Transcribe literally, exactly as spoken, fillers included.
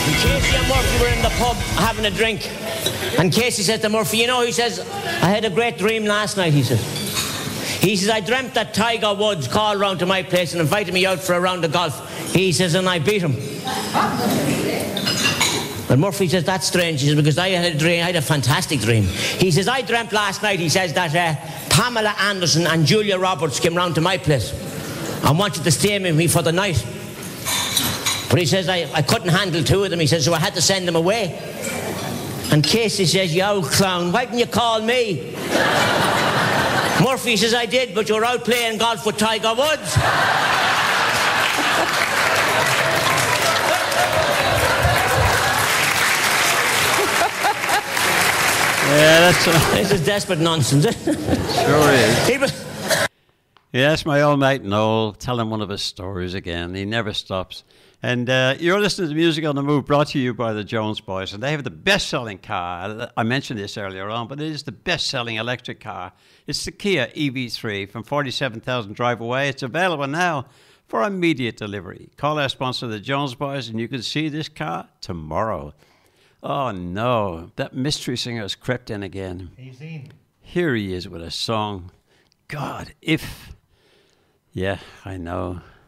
And Casey and Murphy were in the pub having a drink. And Casey said to Murphy, you know, he says, I had a great dream last night, he says. He says, I dreamt that Tiger Woods called round to my place and invited me out for a round of golf. He says, and I beat him. And Murphy says, that's strange, he says, because I had a dream, I had a fantastic dream. He says, I dreamt last night, he says, that uh, Pamela Anderson and Julia Roberts came round to my place and wanted to stay with me for the night. But he says, I, I couldn't handle two of them, he says, so I had to send them away. And Casey says, you old clown, why didn't you call me? Murphy says, I did, but you were out playing golf with Tiger Woods. Yeah, that's right. This is desperate nonsense. Sure is. People... Yes, my old mate Noel, telling one of his stories again. He never stops. And uh, you're listening to Music on the Move, brought to you by the Jones Boys. And they have the best-selling car. I mentioned this earlier on, but it is the best-selling electric car. It's the Kia E V three from forty-seven thousand drive away. It's available now for immediate delivery. Call our sponsor, the Jones Boys, and you can see this car tomorrow. Oh, no. That mystery singer has crept in again. He's in. Here he is with a song. God, if... Yeah, I know.